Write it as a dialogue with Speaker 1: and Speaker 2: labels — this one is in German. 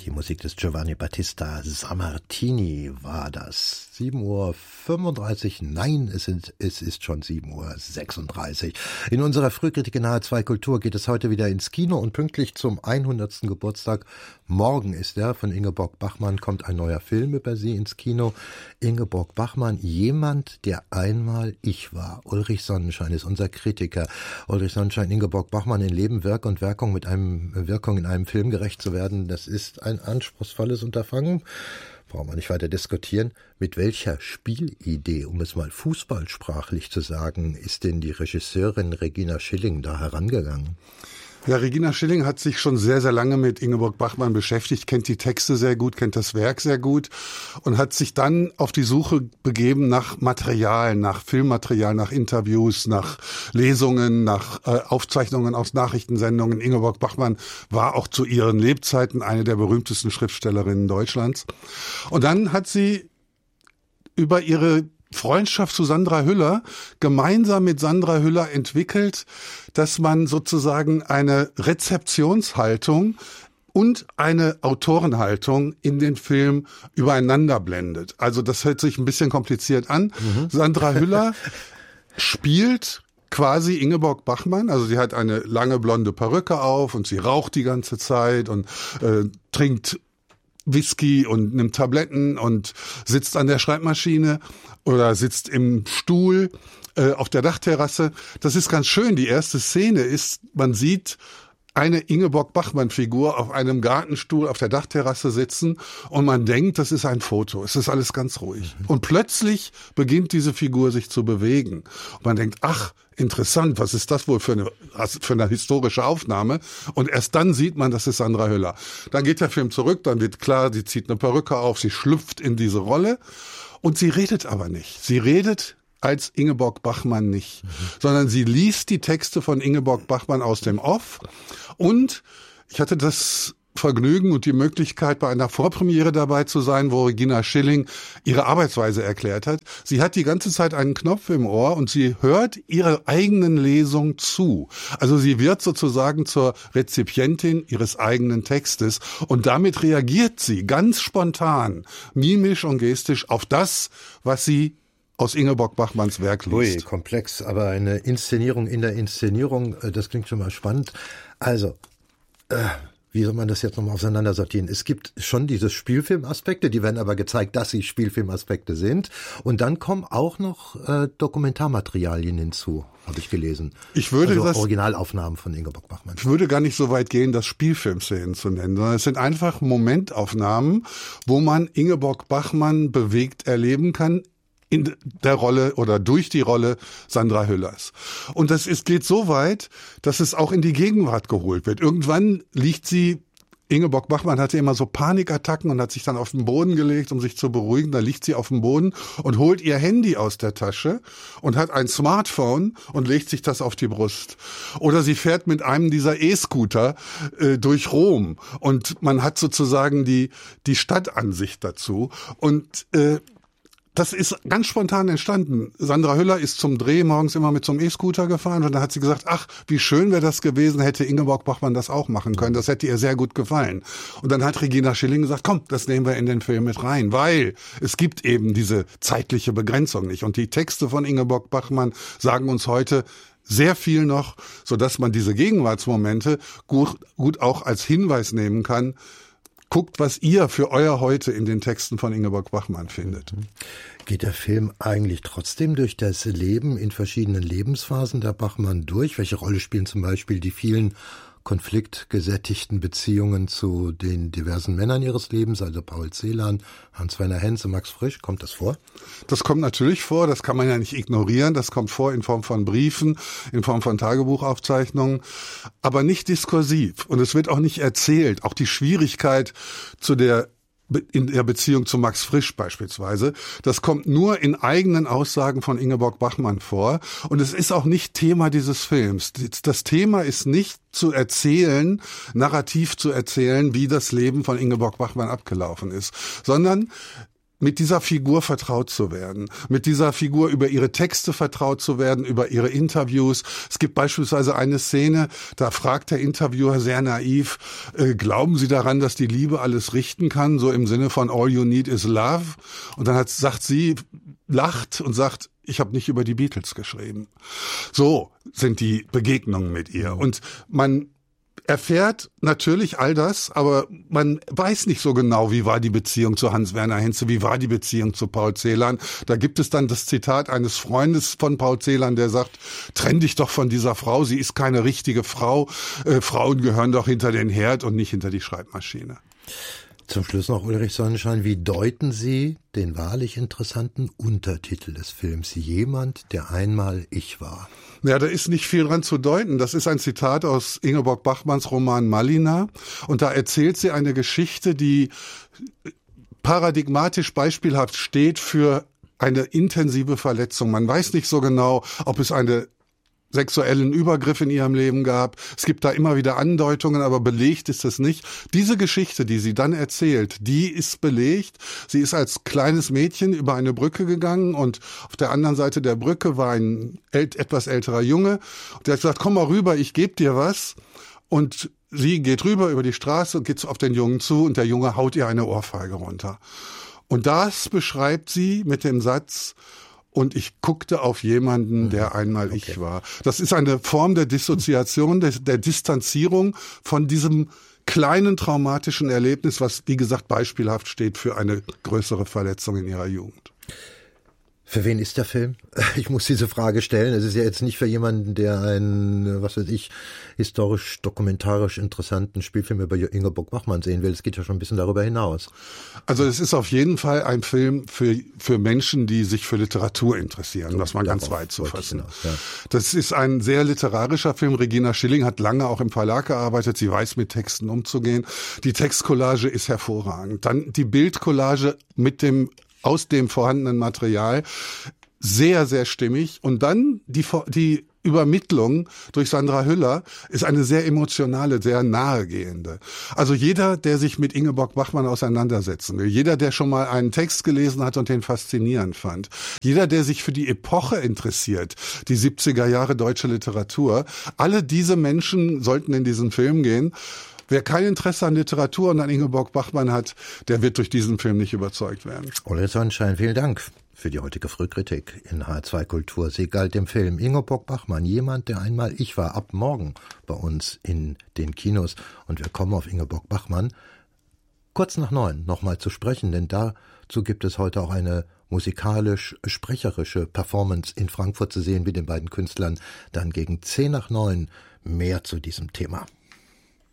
Speaker 1: Die Musik des Giovanni Battista Sammartini war das. 7:35 Uhr. Nein, es ist schon 7:36 Uhr. In unserer Frühkritik in H2 Kultur geht es heute wieder ins Kino und pünktlich zum 100. Geburtstag, morgen ist der, von Ingeborg Bachmann kommt ein neuer Film über sie ins Kino. Ingeborg Bachmann, jemand, der einmal ich war. Ulrich Sonnenschein ist unser Kritiker. Ulrich Sonnenschein, Ingeborg Bachmann in Leben, Werk und Wirkung in einem Film gerecht zu werden, das ist ein anspruchsvolles Unterfangen. Brauchen wir nicht weiter diskutieren. Mit welcher Spielidee, um es mal fußballsprachlich zu sagen, ist denn die Regisseurin Regina Schilling da herangegangen?
Speaker 2: Ja, Regina Schilling hat sich schon sehr, sehr lange mit Ingeborg Bachmann beschäftigt, kennt die Texte sehr gut, kennt das Werk sehr gut und hat sich dann auf die Suche begeben nach Material, nach Filmmaterial, nach Interviews, nach Lesungen, nach Aufzeichnungen aus Nachrichtensendungen. Ingeborg Bachmann war auch zu ihren Lebzeiten eine der berühmtesten Schriftstellerinnen Deutschlands. Und dann hat sie über ihre Freundschaft zu Sandra Hüller gemeinsam mit Sandra Hüller entwickelt, dass man sozusagen eine Rezeptionshaltung und eine Autorenhaltung in den Film übereinander blendet. Also das hört sich ein bisschen kompliziert an. Sandra Hüller spielt quasi Ingeborg Bachmann, also sie hat eine lange blonde Perücke auf und sie raucht die ganze Zeit und trinkt Whisky und nimmt Tabletten und sitzt an der Schreibmaschine oder sitzt im Stuhl auf der Dachterrasse. Das ist ganz schön. Die erste Szene ist, man sieht eine Ingeborg Bachmann-Figur auf einem Gartenstuhl auf der Dachterrasse sitzen und man denkt, das ist ein Foto. Es ist alles ganz ruhig. Und plötzlich beginnt diese Figur sich zu bewegen. Und man denkt, ach, interessant, was ist das wohl für eine historische Aufnahme? Und erst dann sieht man, das ist Sandra Hüller. Dann geht der Film zurück, dann wird klar, sie zieht eine Perücke auf, sie schlüpft in diese Rolle und sie redet aber nicht. Sie redet als Ingeborg Bachmann nicht, sondern sie liest die Texte von Ingeborg Bachmann aus dem Off. Und ich hatte das Vergnügen und die Möglichkeit, bei einer Vorpremiere dabei zu sein, wo Regina Schilling ihre Arbeitsweise erklärt hat. Sie hat die ganze Zeit einen Knopf im Ohr und sie hört ihrer eigenen Lesung zu. Also sie wird sozusagen zur Rezipientin ihres eigenen Textes und damit reagiert sie ganz spontan, mimisch und gestisch auf das, was sie aus Ingeborg Bachmanns Werk liest.
Speaker 1: Ui, komplex, aber eine Inszenierung in der Inszenierung, das klingt schon mal spannend. Also, wie soll man das jetzt nochmal auseinandersortieren? Es gibt schon diese Spielfilmaspekte, die werden aber gezeigt, dass sie Spielfilmaspekte sind. Und dann kommen auch noch Dokumentarmaterialien hinzu, habe ich gelesen. Originalaufnahmen von Ingeborg Bachmann.
Speaker 2: Ich würde gar nicht so weit gehen, das Spielfilmszenen zu nennen, sondern es sind einfach Momentaufnahmen, wo man Ingeborg Bachmann bewegt erleben kann, in der Rolle oder durch die Rolle Sandra Hüllers. Und geht so weit, dass es auch in die Gegenwart geholt wird. Irgendwann liegt sie, Ingeborg Bachmann hatte immer so Panikattacken und hat sich dann auf den Boden gelegt, um sich zu beruhigen. Da liegt sie auf dem Boden und holt ihr Handy aus der Tasche und hat ein Smartphone und legt sich das auf die Brust. Oder sie fährt mit einem dieser E-Scooter durch Rom und man hat sozusagen die Stadtansicht dazu. Und das ist ganz spontan entstanden. Sandra Hüller ist zum Dreh morgens immer mit so einem E-Scooter gefahren und dann hat sie gesagt, ach, wie schön wäre das gewesen, hätte Ingeborg Bachmann das auch machen können. Das hätte ihr sehr gut gefallen. Und dann hat Regina Schilling gesagt, komm, das nehmen wir in den Film mit rein, weil es gibt eben diese zeitliche Begrenzung nicht. Und die Texte von Ingeborg Bachmann sagen uns heute sehr viel noch, sodass man diese Gegenwartsmomente gut auch als Hinweis nehmen kann. Guckt, was ihr für euer Heute in den Texten von Ingeborg Bachmann findet.
Speaker 1: Geht der Film eigentlich trotzdem durch das Leben in verschiedenen Lebensphasen der Bachmann durch? Welche Rolle spielen zum Beispiel die vielen konfliktgesättigten Beziehungen zu den diversen Männern ihres Lebens, also Paul Celan, Hans-Werner Henze, Max Frisch? Kommt das vor?
Speaker 2: Das kommt natürlich vor, das kann man ja nicht ignorieren. Das kommt vor in Form von Briefen, in Form von Tagebuchaufzeichnungen, aber nicht diskursiv. Und es wird auch nicht erzählt. Auch die Schwierigkeit in der Beziehung zu Max Frisch beispielsweise. Das kommt nur in eigenen Aussagen von Ingeborg Bachmann vor. Und es ist auch nicht Thema dieses Films. Das Thema ist nicht zu erzählen, narrativ zu erzählen, wie das Leben von Ingeborg Bachmann abgelaufen ist, sondern mit dieser Figur vertraut zu werden, mit dieser Figur über ihre Texte vertraut zu werden, über ihre Interviews. Es gibt beispielsweise eine Szene, da fragt der Interviewer sehr naiv, glauben Sie daran, dass die Liebe alles richten kann, so im Sinne von all you need is love? Und dann sagt sie, lacht und sagt, ich habe nicht über die Beatles geschrieben. So sind die Begegnungen mit ihr. Und man erfährt natürlich all das, aber man weiß nicht so genau, wie war die Beziehung zu Hans-Werner Henze, wie war die Beziehung zu Paul Celan. Da gibt es dann das Zitat eines Freundes von Paul Celan, der sagt, trenn dich doch von dieser Frau, sie ist keine richtige Frau. Frauen gehören doch hinter den Herd und nicht hinter die Schreibmaschine.
Speaker 1: Zum Schluss noch Ulrich Sonnenschein, wie deuten Sie den wahrlich interessanten Untertitel des Films Jemand, der einmal ich war?
Speaker 2: Ja, da ist nicht viel dran zu deuten. Das ist ein Zitat aus Ingeborg Bachmanns Roman Malina. Und da erzählt sie eine Geschichte, die paradigmatisch beispielhaft steht für eine intensive Verletzung. Man weiß nicht so genau, ob es eine sexuellen Übergriff in ihrem Leben gab. Es gibt da immer wieder Andeutungen, aber belegt ist es nicht. Diese Geschichte, die sie dann erzählt, die ist belegt. Sie ist als kleines Mädchen über eine Brücke gegangen und auf der anderen Seite der Brücke war ein etwas älterer Junge. Der hat gesagt, komm mal rüber, ich gebe dir was. Und sie geht rüber über die Straße und geht auf den Jungen zu und der Junge haut ihr eine Ohrfeige runter. Und das beschreibt sie mit dem Satz, und ich guckte auf jemanden, der einmal ich war. Das ist eine Form der Dissoziation, der Distanzierung von diesem kleinen traumatischen Erlebnis, was, wie gesagt, beispielhaft steht für eine größere Verletzung in ihrer Jugend.
Speaker 1: Für wen ist der Film? Ich muss diese Frage stellen. Es ist ja jetzt nicht für jemanden, der einen, historisch-dokumentarisch interessanten Spielfilm über Ingeborg Bachmann sehen will. Es geht ja schon ein bisschen darüber hinaus.
Speaker 2: Also es ist auf jeden Fall ein Film für Menschen, die sich für Literatur interessieren, das mal ganz weit zu fassen. Ja. Das ist ein sehr literarischer Film. Regina Schilling hat lange auch im Verlag gearbeitet. Sie weiß, mit Texten umzugehen. Die Textcollage ist hervorragend. Dann die Bildcollage aus dem vorhandenen Material, sehr, sehr stimmig. Und dann die Übermittlung durch Sandra Hüller ist eine sehr emotionale, sehr nahegehende. Also jeder, der sich mit Ingeborg Bachmann auseinandersetzen will, jeder, der schon mal einen Text gelesen hat und den faszinierend fand, jeder, der sich für die Epoche interessiert, die 70er Jahre deutsche Literatur, alle diese Menschen sollten in diesen Film gehen. Wer kein Interesse an Literatur und an Ingeborg Bachmann hat, der wird durch diesen Film nicht überzeugt werden.
Speaker 1: Ulrich Sonnenschein, vielen Dank für die heutige Frühkritik in H2 Kultur. Sie galt dem Film Ingeborg Bachmann, jemand, der einmal ich war, ab morgen bei uns in den Kinos. Und wir kommen auf Ingeborg Bachmann kurz nach 9 nochmal zu sprechen, denn dazu gibt es heute auch eine musikalisch-sprecherische Performance in Frankfurt zu sehen, wie den beiden Künstlern dann gegen 10 nach 9 mehr zu diesem Thema.